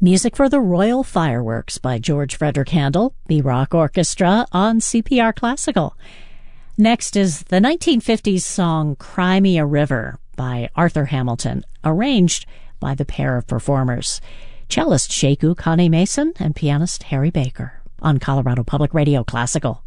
Music for the Royal Fireworks by George Frederick Handel, B-Rock Orchestra on CPR Classical. Next is the 1950s song Cry Me a River by Arthur Hamilton, arranged by the pair of performers, cellist Sheku Connie Mason and pianist Harry Baker, on Colorado Public Radio Classical.